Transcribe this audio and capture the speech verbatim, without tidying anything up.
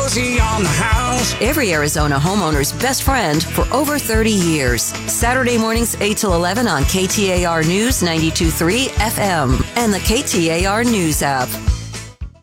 foreclosing on the house. Every Arizona homeowner's best friend for over thirty years. Saturday mornings eight till eleven on K T A R News ninety-two point three F M and the K T A R News app.